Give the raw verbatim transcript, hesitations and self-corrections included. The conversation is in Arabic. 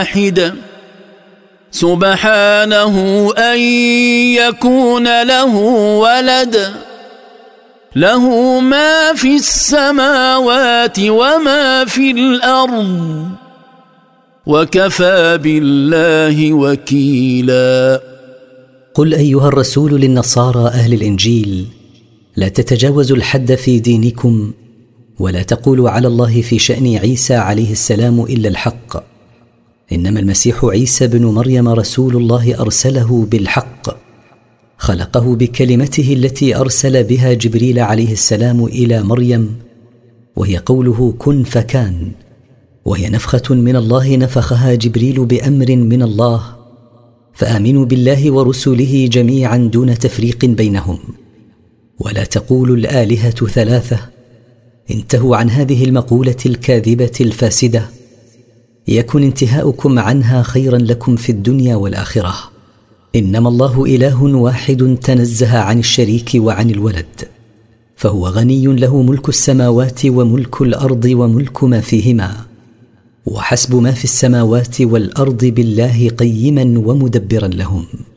واحد سبحانه أن يكون له ولد له ما في السماوات وما في الأرض وكفى بالله وكيلا. قل أيها الرسول للنصارى أهل الإنجيل: لا تتجاوزوا الحد في دينكم، ولا تقولوا على الله في شأن عيسى عليه السلام إلا الحق، إنما المسيح عيسى بن مريم رسول الله أرسله بالحق، خلقه بكلمته التي أرسل بها جبريل عليه السلام إلى مريم، وهي قوله كن فكان، وهي نفخة من الله نفخها جبريل بأمر من الله. فآمنوا بالله ورسله جميعا دون تفريق بينهم، ولا تقولوا الآلهة ثلاثة، انتهوا عن هذه المقولة الكاذبة الفاسدة، يكن انتهاؤكم عنها خيرا لكم في الدنيا والآخرة. إنما الله إله واحد تنزه عن الشريك وعن الولد، فهو غني له ملك السماوات وملك الأرض وملك ما فيهما، وحسب ما في السماوات والأرض بالله قيما ومدبرا لهم.